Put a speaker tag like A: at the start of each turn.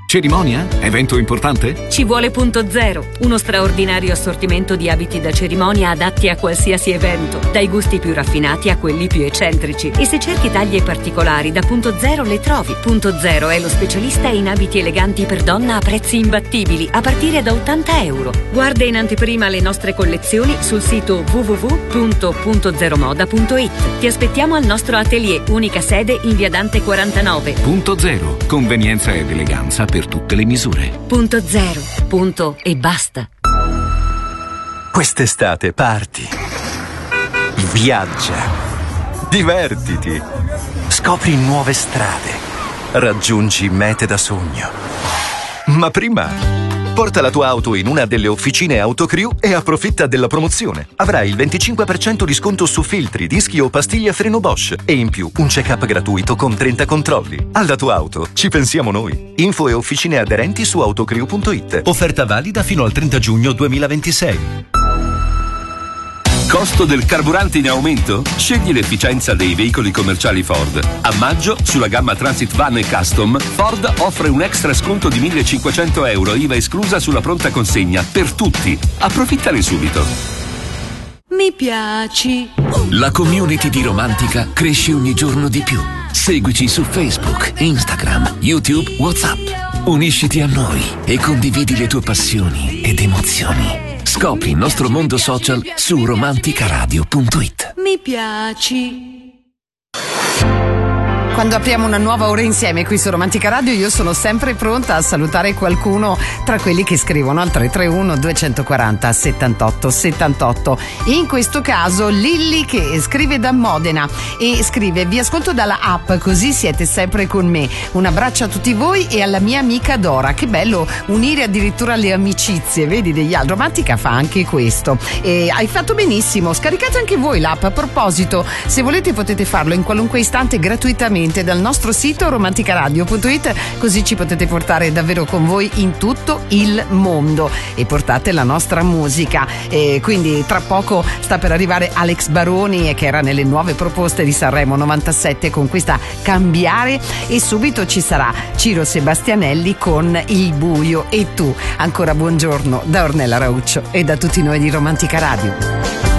A: Cerimonia? Evento importante?
B: Ci vuole Punto Zero, uno straordinario assortimento di abiti da cerimonia adatti a qualsiasi evento, dai gusti più raffinati a quelli più eccentrici. E se cerchi taglie particolari, da Punto Zero le trovi. Punto Zero è lo specialista in abiti eleganti per donna a prezzi imbattibili, a partire da €80. Guarda in anteprima le nostre collezioni sul sito www.puntozeromoda.it. Ti aspettiamo al nostro atelier, unica sede in via Dante 49.
A: Punto Zero, convenienza ed eleganza per tutte le misure.
B: Punto Zero, punto e basta.
C: Quest'estate parti, viaggia, divertiti, scopri nuove strade, raggiungi mete da sogno. Ma prima porta la tua auto in una delle officine Autocrew e approfitta della promozione. Avrai il 25% di sconto su filtri, dischi o pastiglie a freno Bosch e in più un check-up gratuito con 30 controlli. Alla tua auto ci pensiamo noi. Info e officine aderenti su autocrew.it.
D: Offerta valida fino al 30 giugno 2026.
E: Costo del carburante in aumento? Scegli l'efficienza dei veicoli commerciali Ford. A maggio, sulla gamma Transit Van e Custom, Ford offre un extra sconto di €1.500, IVA esclusa sulla pronta consegna, per tutti. Approfittane subito.
B: Mi piaci.
F: La community di Romantica cresce ogni giorno di più. Seguici su Facebook, Instagram, YouTube, WhatsApp. Unisciti a noi e condividi le tue passioni ed emozioni. Scopri il nostro mondo social su romanticaradio.it.
B: Mi piaci.
G: Quando apriamo una nuova ora insieme qui su Romantica Radio, io sono sempre pronta a salutare qualcuno tra quelli che scrivono al 331 240 78 78. In questo caso Lilli, che scrive da Modena e scrive: vi ascolto dalla app, così siete sempre con me. Un abbraccio a tutti voi e alla mia amica Dora. Che bello unire addirittura le amicizie, vedi, degli altri. Romantica fa anche questo e hai fatto benissimo. Scaricate anche voi l'app. A proposito, se volete potete farlo in qualunque istante gratuitamente dal nostro sito romanticaradio.it, così ci potete portare davvero con voi in tutto il mondo e portate la nostra musica. E quindi tra poco sta per arrivare Alex Baroni, che era nelle nuove proposte di Sanremo 97 con questa Cambiare, e subito ci sarà Ciro Sebastianelli con Il buio e tu. Ancora buongiorno da Ornella Rauccio e da tutti noi di Romantica Radio.